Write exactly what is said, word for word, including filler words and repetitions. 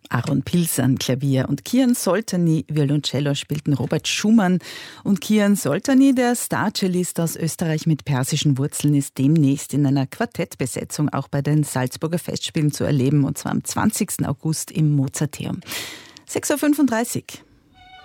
Aaron Pils an Klavier und Kian Soltani Violoncello spielten Robert Schumann. Und Kian Soltani, der Star-Cellist aus Österreich mit persischen Wurzeln, ist demnächst in einer Quartettbesetzung auch bei den Salzburger Festspielen zu erleben, und zwar am zwanzigsten August im Mozarteum. sechs Uhr fünfunddreißig.